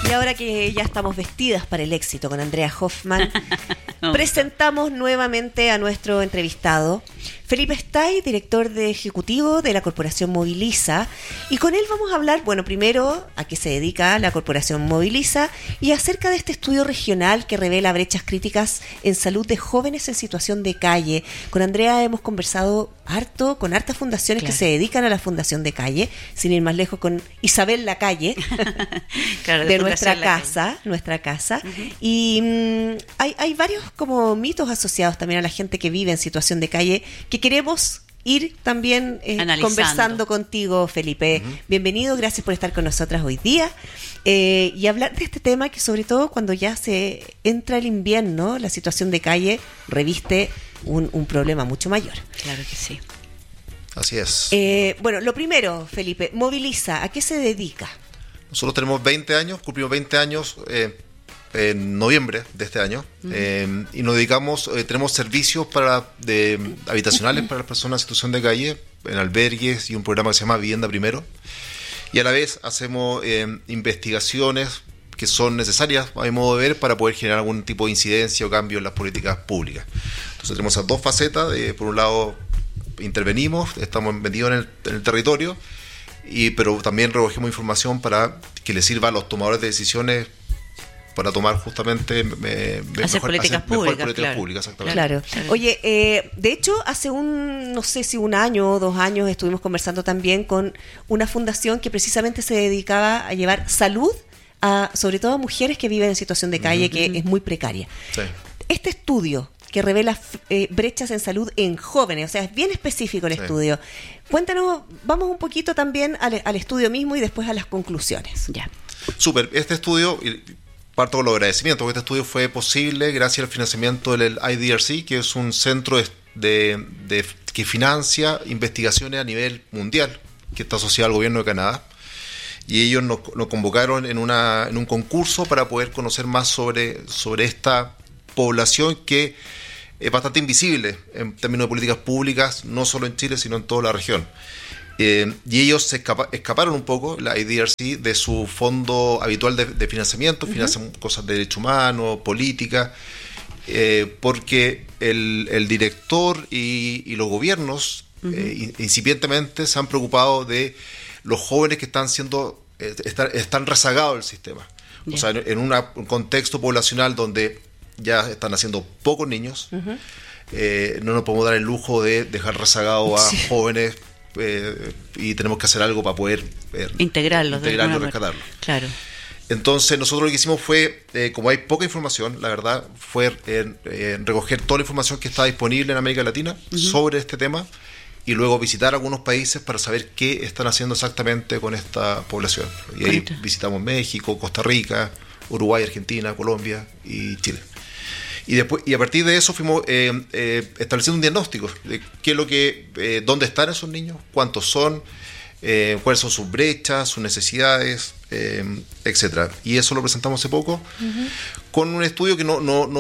Y ahora que ya estamos vestidas para el éxito con Andrea Hoffman, presentamos nuevamente a nuestro entrevistado, Felipe Stay, director ejecutivo de la Corporación Moviliza, y con él vamos a hablar, bueno, primero a qué se dedica la Corporación Moviliza y acerca de este estudio regional que revela brechas críticas en salud de jóvenes en situación de calle. Con Andrea hemos conversado harto, con hartas fundaciones que se dedican a la fundación de calle, sin ir más lejos con Isabel Lacalle, claro, de nuestra casa. Uh-huh. Y hay varios como mitos asociados también a la gente que vive en situación de calle que queremos ir también conversando contigo, Felipe. Uh-huh. Bienvenido, gracias por estar con nosotras hoy día y hablar de este tema que sobre todo cuando ya se entra el invierno, la situación de calle reviste un problema mucho mayor. Claro que sí. Así es. Bueno, lo primero, Felipe, Moviliza, ¿a qué se dedica? Nosotros tenemos 20 años, cumplimos 20 años en noviembre de este año. Uh-huh. Y nos dedicamos, tenemos servicios habitacionales para las personas en situación de calle, en albergues y un programa que se llama Vivienda Primero. Y a la vez hacemos investigaciones que son necesarias, a mi modo de ver, para poder generar algún tipo de incidencia o cambio en las políticas públicas. Entonces tenemos esas dos facetas. Por un lado, intervenimos, estamos metidos en el territorio, pero también recogemos información para que le sirva a los tomadores de decisiones para tomar justamente hacer políticas públicas, exactamente. Claro. Oye, de hecho, hace no sé si un año o 2 años estuvimos conversando también con una fundación que precisamente se dedicaba a llevar salud sobre todo a mujeres que viven en situación de calle, que es muy precaria. Sí. Este estudio que revela brechas en salud en jóvenes, o sea, es bien específico el estudio. Cuéntanos, vamos un poquito también al estudio mismo y después a las conclusiones. Ya. Súper, este estudio, parto con los agradecimientos, porque este estudio fue posible gracias al financiamiento del IDRC, que es un centro que financia investigaciones a nivel mundial, que está asociado al gobierno de Canadá. Y ellos nos convocaron en un concurso para poder conocer más sobre esta población que es bastante invisible en términos de políticas públicas, no solo en Chile, sino en toda la región. Y ellos se escaparon un poco, la IDRC, de su fondo habitual de financiamiento, financian cosas de derechos humanos, política, porque el director y los gobiernos incipientemente se han preocupado de los jóvenes que están rezagados del sistema. Yeah. O sea, en un contexto poblacional donde ya están haciendo pocos niños, no nos podemos dar el lujo de dejar rezagados a jóvenes y tenemos que hacer algo para poder integrarlos y rescatarlos. Claro. Entonces nosotros lo que hicimos fue, como hay poca información, la verdad, fue recoger toda la información que está disponible en América Latina sobre este tema y luego visitar algunos países para saber qué están haciendo exactamente con esta población. Y ahí visitamos México, Costa Rica, Uruguay, Argentina, Colombia y Chile. Y a partir de eso fuimos estableciendo un diagnóstico de qué es dónde están esos niños, cuántos son, cuáles son sus brechas, sus necesidades, etcétera. Y eso lo presentamos hace poco con un estudio que no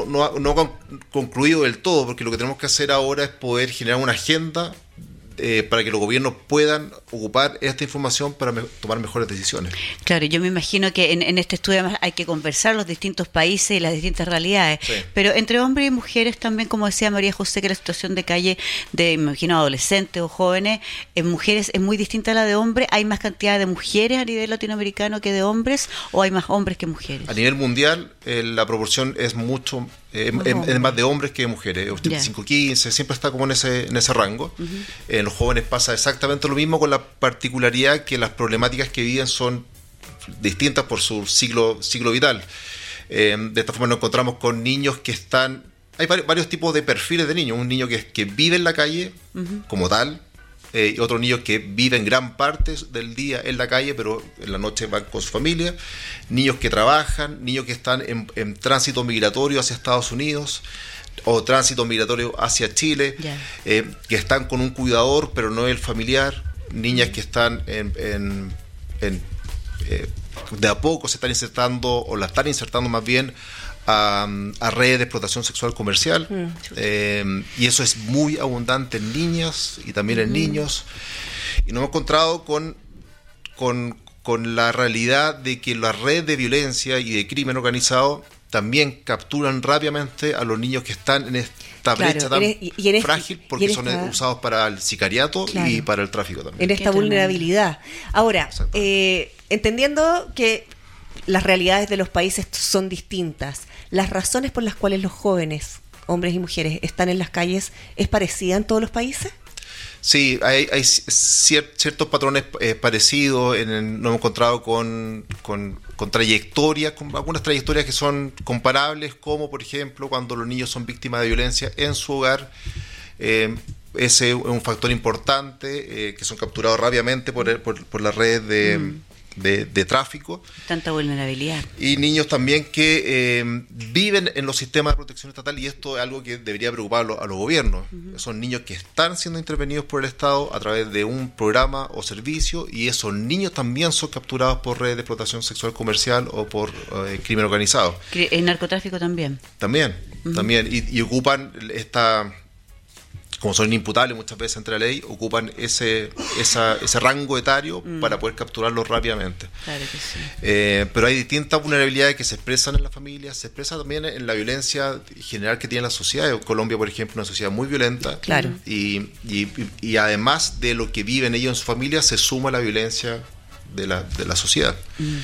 ha concluido del todo, porque lo que tenemos que hacer ahora es poder generar una agenda para que los gobiernos puedan ocupar esta información para tomar mejores decisiones. Claro, yo me imagino que en este estudio además hay que conversar los distintos países y las distintas realidades, pero entre hombres y mujeres también, como decía María José, que la situación de calle me imagino adolescentes o jóvenes, en mujeres es muy distinta a la de hombres. ¿Hay más cantidad de mujeres a nivel latinoamericano que de hombres o hay más hombres que mujeres? A nivel mundial la proporción es mucho es más de hombres que de mujeres, 85-15, siempre está como en ese rango. En los jóvenes pasa exactamente lo mismo, con la particularidad que las problemáticas que viven son distintas por su ciclo vital. De esta forma nos encontramos con niños que hay varios tipos de perfiles de niños. Un niño que vive en la calle como tal, y otro niño que vive en gran parte del día en la calle, pero en la noche van con su familia. Niños que trabajan, niños que están en tránsito migratorio hacia Estados Unidos o tránsito migratorio hacia Chile, que están con un cuidador pero no el familiar. Niñas que están de a poco se están insertando, o la están insertando más bien, a redes de explotación sexual comercial, y eso es muy abundante en niñas y también en niños, y nos hemos encontrado con con la realidad de que las redes de violencia y de crimen organizado también capturan rápidamente a los niños que están en esta brecha tan frágil, porque son usados para el sicariato y para el tráfico también. En esta vulnerabilidad. Ahora, entendiendo que las realidades de los países son distintas, las razones por las cuales los jóvenes, hombres y mujeres, están en las calles, ¿es parecida en todos los países? Sí, hay ciertos patrones parecidos. Nos hemos encontrado con trayectorias, con algunas trayectorias que son comparables, como por ejemplo cuando los niños son víctimas de violencia en su hogar. Ese es un factor importante, que son capturados rápidamente por las redes de tráfico. Tanta vulnerabilidad. Y niños también que viven en los sistemas de protección estatal, y esto es algo que debería preocupar a los gobiernos. Son niños que están siendo intervenidos por el Estado a través de un programa o servicio, y esos niños también son capturados por redes de explotación sexual comercial o por crimen organizado. ¿El narcotráfico también? También. Y ocupan como son inimputables muchas veces ante la ley, ocupan ese rango etario para poder capturarlos rápidamente. Claro que sí. Pero hay distintas vulnerabilidades que se expresan en las familias, se expresa también en la violencia general que tiene la sociedad. Colombia, por ejemplo, es una sociedad muy violenta. Claro. Y además de lo que viven ellos en su familia, se suma la violencia de la sociedad.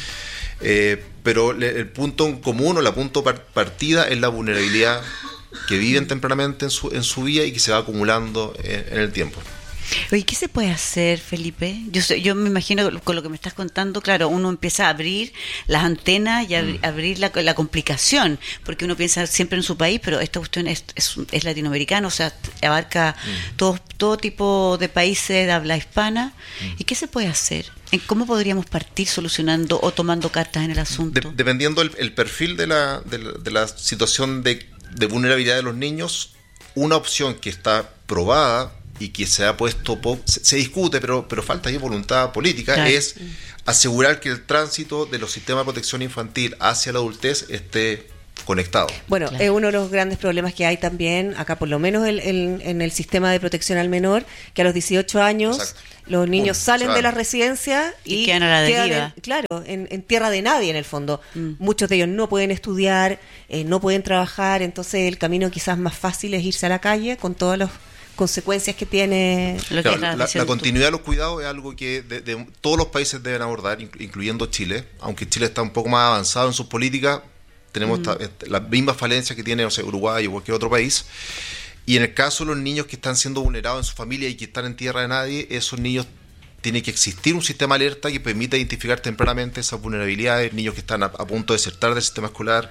Pero el punto en común o la punto partida es la vulnerabilidad que viven tempranamente en su vida y que se va acumulando en el tiempo. Oye, ¿qué se puede hacer, Felipe? Yo me imagino, con lo que me estás contando, claro, uno empieza a abrir las antenas y abrir la complicación, porque uno piensa siempre en su país, pero esta cuestión es latinoamericana, o sea, abarca todo tipo de países de habla hispana. ¿Y qué se puede hacer? ¿Cómo podríamos partir solucionando o tomando cartas en el asunto? Dependiendo el perfil de la situación de vulnerabilidad de los niños, una opción que está probada y que se ha puesto se discute, pero falta ahí voluntad política, claro, es asegurar que el tránsito de los sistemas de protección infantil hacia la adultez esté conectado. Bueno, claro, es uno de los grandes problemas que hay también acá, por lo menos en el sistema de protección al menor, que a los 18 años exacto, los niños salen de la residencia y quedan a la deriva. En tierra de nadie en el fondo. Muchos de ellos no pueden estudiar, no pueden trabajar, entonces el camino quizás más fácil es irse a la calle con todas las consecuencias que tiene. La continuidad de los cuidados es algo que de todos los países deben abordar, incluyendo Chile, aunque Chile está un poco más avanzado en sus políticas. Tenemos las mismas falencias que tiene Uruguay o cualquier otro país. Y en el caso de los niños que están siendo vulnerados en su familia y que están en tierra de nadie, esos niños tiene que existir un sistema alerta que permita identificar tempranamente esas vulnerabilidades, niños que están a punto de desertar del sistema escolar,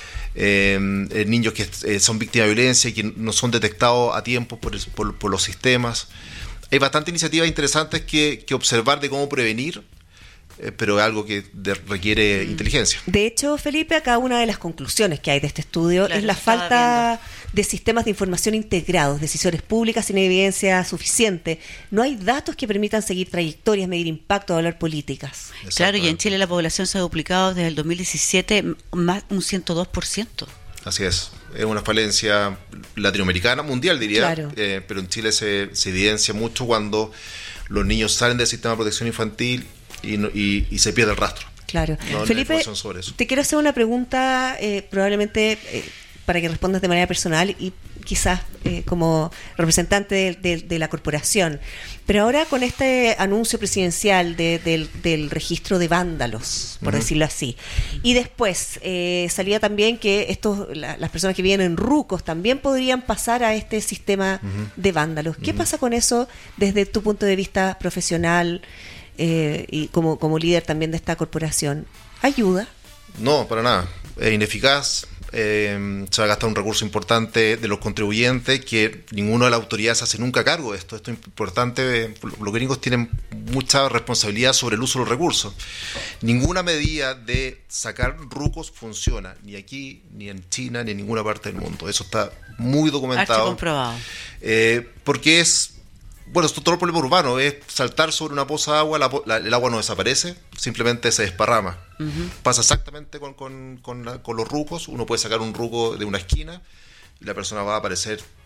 niños que son víctimas de violencia y que no son detectados a tiempo por los sistemas. Hay bastantes iniciativas interesantes que observar de cómo prevenir, pero es algo que requiere inteligencia. De hecho, Felipe, acá una de las conclusiones que hay de este estudio es la falta de sistemas de información integrados, decisiones públicas sin evidencia suficiente. No hay datos que permitan seguir trayectorias, medir impacto, evaluar políticas. Claro, y en Chile la población se ha duplicado desde el 2017 más un 102%. Así es una falencia latinoamericana, mundial diría, claro. Pero en Chile se evidencia mucho cuando los niños salen del sistema de protección infantil y se pierde el rastro. Claro. Felipe, te quiero hacer una pregunta, probablemente para que respondas de manera personal y quizás como representante de la corporación. Pero ahora con este anuncio presidencial del registro de vándalos, por decirlo así, y después salía también que las personas que viven en RUCOS también podrían pasar a este sistema de vándalos. ¿Qué pasa con eso desde tu punto de vista profesional? Y como líder también de esta corporación, ¿ayuda? No, para nada, es ineficaz. Se va a gastar un recurso importante de los contribuyentes que ninguna de las autoridades hace nunca cargo de esto. Esto es importante. Los gringos tienen mucha responsabilidad sobre el uso de los recursos. Ninguna medida de sacar RUCOS funciona, ni aquí, ni en China, ni en ninguna parte del mundo. Eso está muy documentado. Comprobado. Porque bueno, todo el problema urbano es saltar sobre una poza de agua, el agua no desaparece, simplemente se desparrama. Pasa exactamente con los rucos. Uno puede sacar un ruco de una esquina y la persona va a aparecer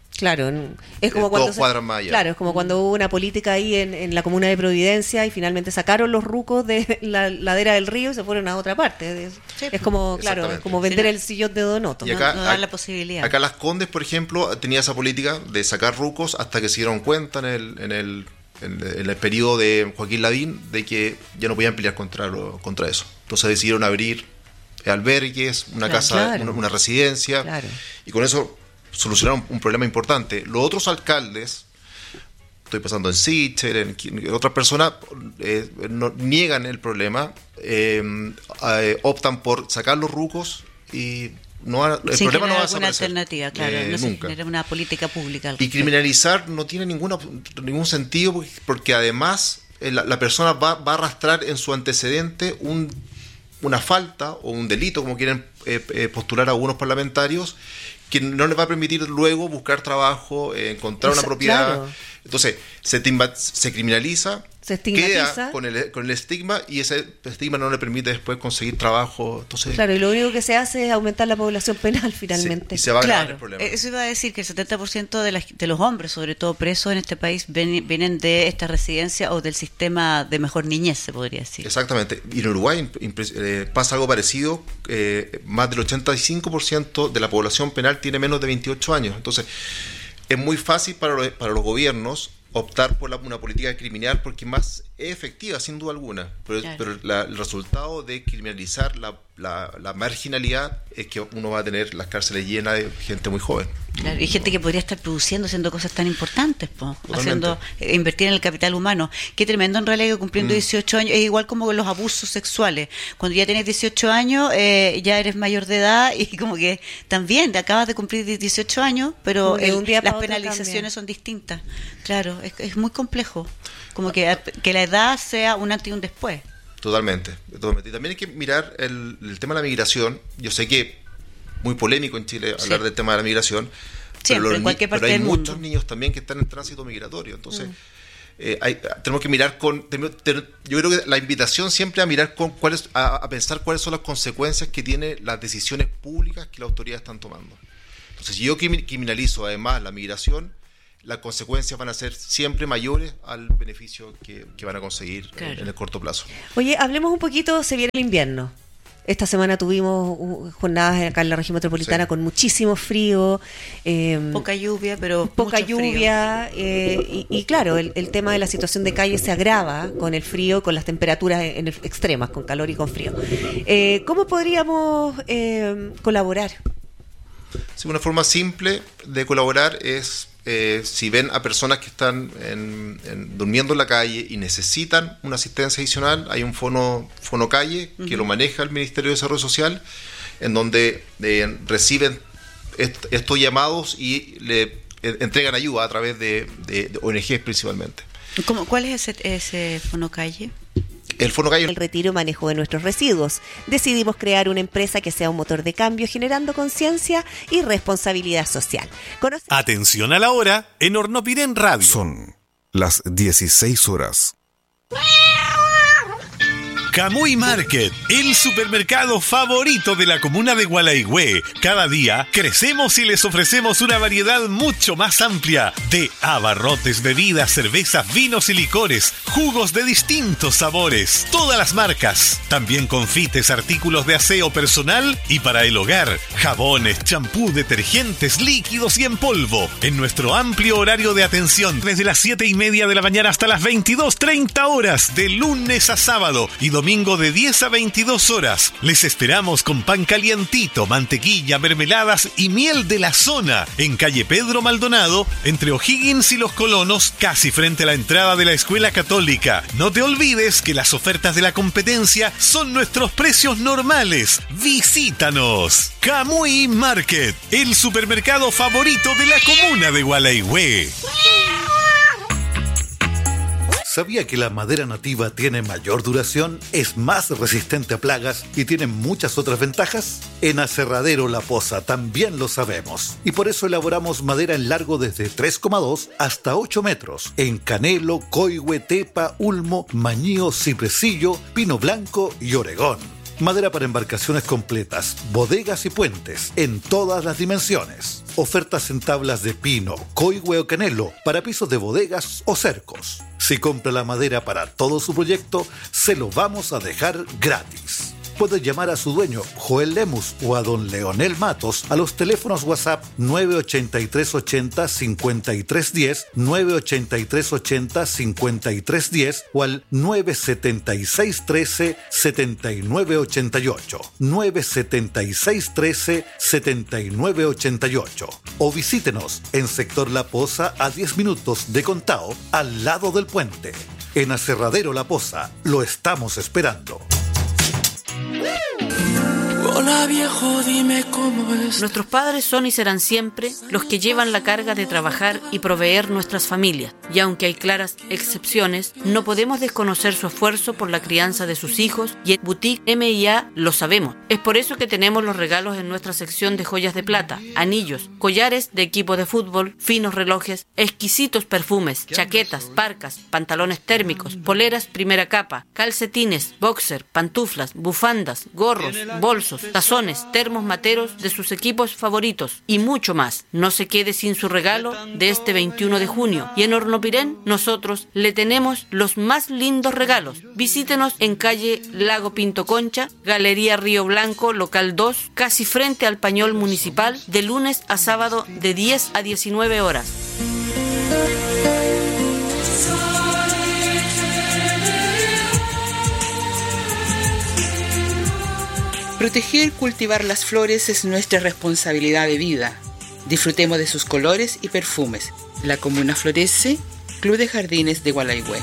Claro, es como cuando es como cuando hubo una política ahí en la comuna de Providencia y finalmente sacaron los rucos de la ladera del río y se fueron a otra parte. Es como, claro, es como vender el sillón de Donoto. Y acá, no da la posibilidad. Acá Las Condes, por ejemplo, tenía esa política de sacar rucos hasta que se dieron cuenta en el periodo de Joaquín Lavín de que ya no podían pelear contra eso. Entonces decidieron abrir albergues, una casa, una residencia, y con eso solucionaron un problema importante. Los otros alcaldes, estoy pensando en Sichel, en otras personas, no, niegan el problema, optan por sacar los rucos y el problema no va a desaparecer. Una alternativa, claro, no se nunca. genera una política pública. Y criminalizar no tiene ningún sentido porque además la persona va a arrastrar en su antecedente una falta o un delito, como quieren postular algunos parlamentarios, que no les va a permitir luego buscar trabajo, encontrar una propiedad. Claro. Entonces, se criminaliza, se estigmatiza, queda con el estigma, y ese estigma no le permite después conseguir trabajo. Entonces, claro, y lo único que se hace es aumentar la población penal finalmente. Y se va a agravar el problema. Eso iba a decir que el 70% de los hombres, sobre todo presos en este país, vienen de esta residencia o del sistema de mejor niñez, se podría decir. Exactamente. Y en Uruguay pasa algo parecido. Más del 85% de la población penal tiene menos de 28 años. Entonces, es muy fácil para los gobiernos optar por una política criminal porque es más efectiva, sin duda alguna. Pero el resultado de criminalizar la marginalidad es que uno va a tener las cárceles llenas de gente muy joven. Claro, y gente que podría estar produciendo, haciendo cosas tan importantes, invertir en el capital humano. Qué tremendo en realidad que cumpliendo 18 años, es igual como con los abusos sexuales. Cuando ya tienes 18 años, ya eres mayor de edad y como que también te acabas de cumplir 18 años, pero las penalizaciones son distintas. Claro, es muy complejo. Como que la edad sea un antes y un después. Totalmente. Y también hay que mirar el tema de la migración. Yo sé que muy polémico en Chile hablar del tema de la migración. Siempre, en cualquier parte del mundo. Pero hay muchos niños también que están en tránsito migratorio. Entonces, tenemos que mirar yo creo que la invitación siempre a mirar a pensar cuáles son las consecuencias que tienen las decisiones públicas que las autoridades están tomando. Entonces, si yo criminalizo además la migración, las consecuencias van a ser siempre mayores al beneficio que van a conseguir en el corto plazo. Oye, hablemos un poquito, se viene el invierno. Esta semana tuvimos jornadas acá en la región metropolitana con muchísimo frío. Poca lluvia, pero poca lluvia. Y claro, el tema de la situación de calle se agrava con el frío, con las temperaturas extremas, con calor y con frío. ¿Cómo podríamos colaborar? Sí, una forma simple de colaborar es si ven a personas que están durmiendo en la calle y necesitan una asistencia adicional, hay un fono calle que lo maneja el Ministerio de Desarrollo Social, en donde reciben estos llamados y le entregan ayuda a través de ONGs principalmente. ¿Cuál es ese fono calle? El fono calle. El retiro y manejo de nuestros residuos. Decidimos crear una empresa que sea un motor de cambio, generando conciencia y responsabilidad social. Atención a la hora en Hornopirén Radio. Son las 16 horas. Camuy Market, el supermercado favorito de la comuna de Gualaigüe. Cada día crecemos y les ofrecemos una variedad mucho más amplia de abarrotes, bebidas, cervezas, vinos y licores, jugos de distintos sabores, todas las marcas. También confites, artículos de aseo personal y para el hogar, jabones, champú, detergentes, líquidos y en polvo. En nuestro amplio horario de atención, desde las 7:30 de la mañana hasta las 22:30 horas, de lunes a sábado y domingo de 10 a 22 horas. Les esperamos con pan calientito, mantequilla, mermeladas y miel de la zona en calle Pedro Maldonado, entre O'Higgins y Los Colonos, casi frente a la entrada de la Escuela Católica. No te olvides que las ofertas de la competencia son nuestros precios normales. ¡Visítanos! Camuy Market, el supermercado favorito de la comuna de Gualaigüe. ¿Sabía que la madera nativa tiene mayor duración, es más resistente a plagas y tiene muchas otras ventajas? En Aserradero La Poza también lo sabemos. Y por eso elaboramos madera en largo desde 3,2 hasta 8 metros. En canelo, coihue, tepa, ulmo, mañío, cipresillo, pino blanco y oregón. Madera para embarcaciones completas, bodegas y puentes, en todas las dimensiones. Ofertas en tablas de pino, coigüe o canelo, para pisos de bodegas o cercos. Si compra la madera para todo su proyecto, se lo vamos a dejar gratis. Puede llamar a su dueño, Joel Lemus, o a don Leonel Matos a los teléfonos WhatsApp 98380-5310, 98380-5310 o al 97613-7988, 97613-7988. O visítenos en Sector La Poza a 10 minutos de Contao, al lado del puente. En Aserradero La Poza, lo estamos esperando. Hola viejo, dime cómo es. Nuestros padres son y serán siempre los que llevan la carga de trabajar y proveer nuestras familias. Y aunque hay claras excepciones, no podemos desconocer su esfuerzo por la crianza de sus hijos, y en Boutique M&A lo sabemos. Es por eso que tenemos los regalos en nuestra sección de joyas de plata, anillos, collares de equipo de fútbol, finos relojes, exquisitos perfumes, chaquetas, parcas, pantalones térmicos, poleras primera capa, calcetines, boxer, pantuflas, bufandas, gorros, bolsos, tazones, termos materos de sus equipos favoritos y mucho más. No se quede sin su regalo de este 21 de junio. Y en Hornopirén nosotros le tenemos los más lindos regalos. Visítenos en calle Lago Pinto Concha, Galería Río Blanco, local 2, casi frente al Pañol Municipal, de lunes a sábado de 10 a 19 horas. Proteger y cultivar las flores es nuestra responsabilidad de vida. Disfrutemos de sus colores y perfumes. La comuna florece, Club de Jardines de Gualaihue.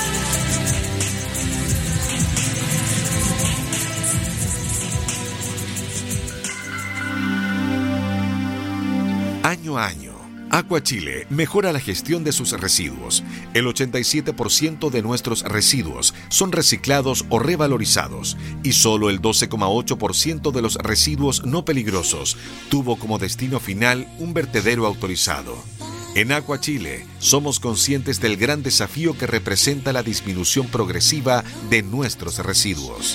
Año a año, Aqua Chile mejora la gestión de sus residuos. El 87% de nuestros residuos son reciclados o revalorizados y solo el 12,8% de los residuos no peligrosos tuvo como destino final un vertedero autorizado. En Aqua Chile somos conscientes del gran desafío que representa la disminución progresiva de nuestros residuos.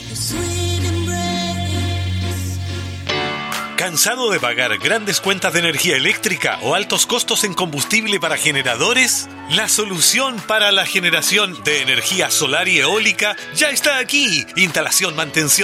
¿Cansado de pagar grandes cuentas de energía eléctrica o altos costos en combustible para generadores? La solución para la generación de energía solar y eólica ya está aquí. Instalación, mantención